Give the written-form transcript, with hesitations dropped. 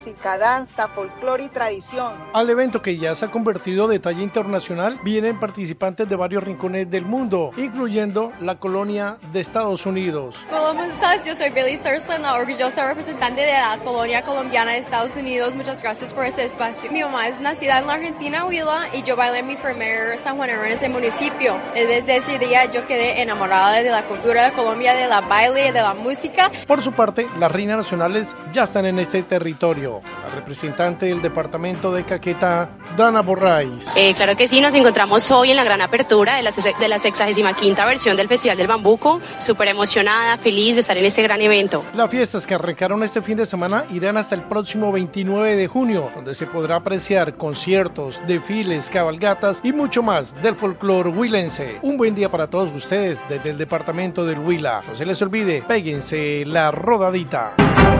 Música, danza, folclore y tradición. Al evento, que ya se ha convertido de talla internacional, vienen participantes de varios rincones del mundo, incluyendo la colonia de Estados Unidos. ¿Cómo estás? Yo soy Billy Sursland, la orgullosa representante de la colonia colombiana de Estados Unidos. Muchas gracias por este espacio. Mi mamá es nacida en la Argentina, Huila, y yo bailé mi primer San Juanero en ese municipio. Desde ese día yo quedé enamorada de la cultura de Colombia, de la baile y de la música. Por su parte, las reinas nacionales ya están en este territorio. La representante del departamento de Caquetá, Dana Borraiz. Claro que sí, nos encontramos hoy en la gran apertura de la 65ª versión del Festival del Bambuco. Súper emocionada, feliz de estar en este gran evento. Las fiestas que arrancaron este fin de semana irán hasta el próximo 29 de junio, donde se podrá apreciar conciertos, desfiles, cabalgatas y mucho más del folclore huilense. Un buen día para todos ustedes desde el departamento del Huila. No se les olvide, péguense la rodadita.